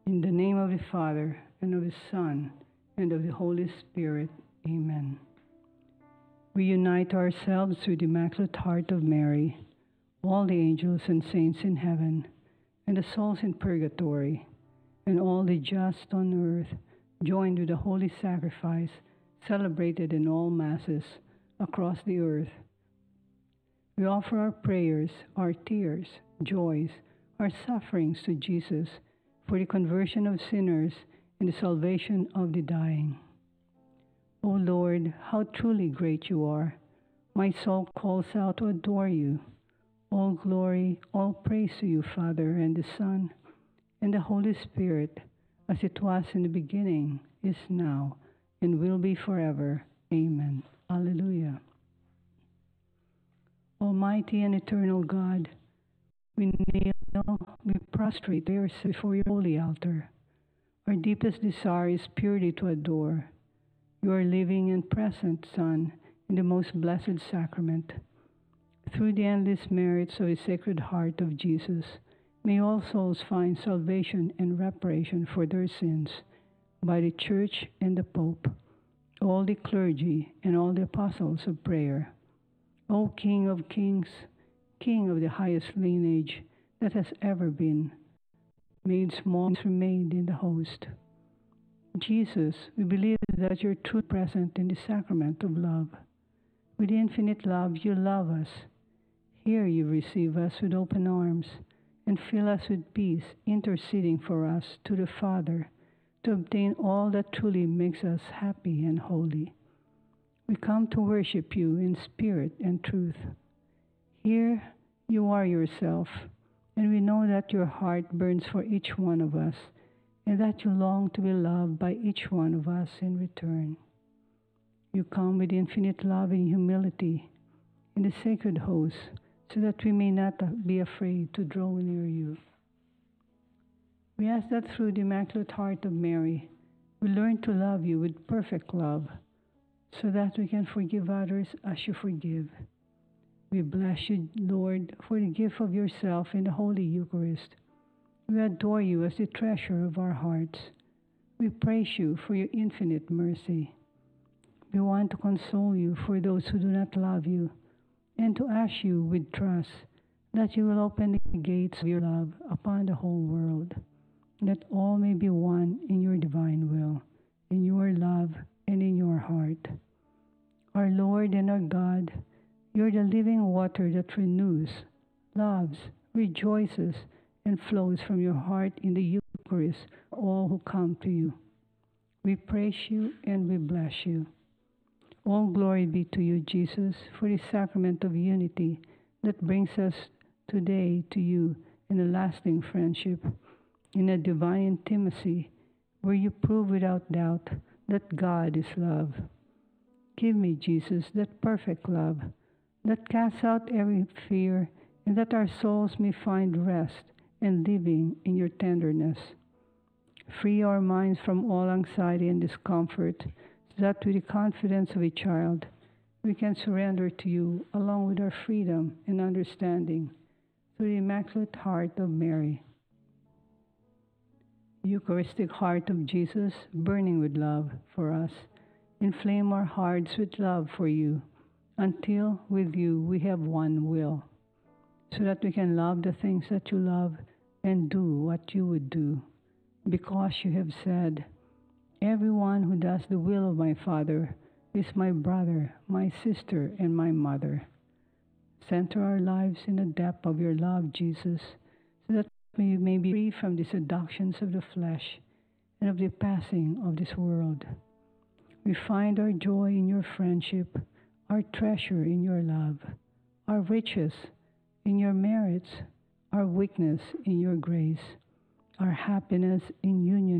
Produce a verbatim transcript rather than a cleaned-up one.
In the name of the Father, and of the Son, and of the Holy Spirit. Amen. We unite ourselves to the Immaculate Heart of Mary, all the angels and saints in heaven, and the souls in purgatory, and all the just on earth, joined with the holy sacrifice celebrated in all masses across the earth. We offer our prayers, our tears, joys, our sufferings to Jesus for the conversion of sinners and the salvation of the dying. O Lord, how truly great you are! My soul calls out to adore you. All glory, all praise to you, Father, and the Son, and the Holy Spirit, as it was in the beginning, is now, and will be forever. Amen. Alleluia. Almighty and eternal God, we kneel, we prostrate ourselves before your holy altar. Our deepest desire is purely to adore your living and present Son in the most blessed sacrament. Through the endless merits of the Sacred Heart of Jesus, may all souls find salvation and reparation for their sins by the Church and the Pope, all the clergy, and all the apostles of prayer. O King of kings, King of the highest lineage that has ever been, made small remained in the host. Jesus, we believe that you're truly present in the sacrament of love. With infinite love, you love us. Here you receive us with open arms and fill us with peace, interceding for us to the Father to obtain all that truly makes us happy and holy. We come to worship you in spirit and truth. Here you are yourself, and we know that your heart burns for each one of us, and that you long to be loved by each one of us in return. You come with infinite love and humility in the sacred host, so that we may not be afraid to draw near you. We ask that through the Immaculate Heart of Mary, we learn to love you with perfect love, so that we can forgive others as you forgive. We bless you, Lord, for the gift of yourself in the Holy Eucharist. We adore you as the treasure of our hearts. We praise you for your infinite mercy. We want to console you for those who do not love you, and to ask you with trust that you will open the gates of your love upon the whole world, that all may be one in your divine will, in your love and in your heart. Our Lord and our God, you're the living water that renews, loves, rejoices, and flows from your heart in the Eucharist for all who come to you. We praise you and we bless you. All glory be to you, Jesus, for the sacrament of unity that brings us today to you in a lasting friendship, in a divine intimacy where you prove without doubt that God is love. Give me, Jesus, that perfect love that casts out every fear, and that our souls may find rest and living in your tenderness. Free our minds from all anxiety and discomfort, so that with the confidence of a child, we can surrender to you along with our freedom and understanding through the Immaculate Heart of Mary. Eucharistic Heart of Jesus, burning with love for us, inflame our hearts with love for you, until with you we have one will, so that we can love the things that you love and do what you would do, because you have said, everyone who does the will of my Father is my brother, my sister, and my mother. Center our lives in the depth of your love, Jesus, so that we may be free from the seductions of the flesh and of the passing of this world. We find our joy in your friendship, our treasure in your love, our riches in your merits, our weakness in your grace, our happiness in union